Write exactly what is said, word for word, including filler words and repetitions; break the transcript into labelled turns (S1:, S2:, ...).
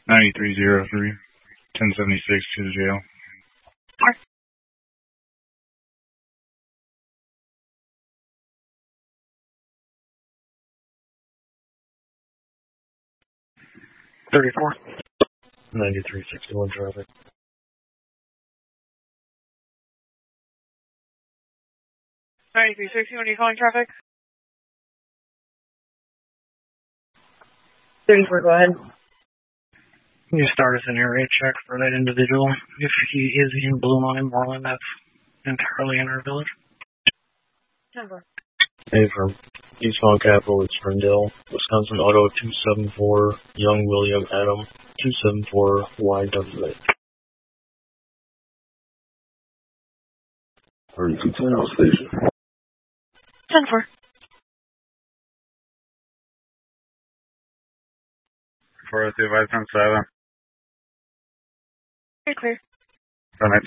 S1: ninety-three oh three, ten seventy-six to the jail.
S2: thirty-four.
S3: ninety-three sixty-one traffic.
S2: ninety-three sixty-one, are you calling traffic?
S4: thirty-four, go ahead.
S2: Can you start us an area check for that individual? If he is in Blue Line, Moreland, that's entirely in our village.
S4: ten four.
S3: Hey, from Eastbound Capital, it's Springdale, Wisconsin Auto two seven four, Young William Adam, two seven four Y W A.
S5: thirty-two ten station.
S4: ten four.
S1: four oh two five ten seven.
S4: Very clear.
S1: seven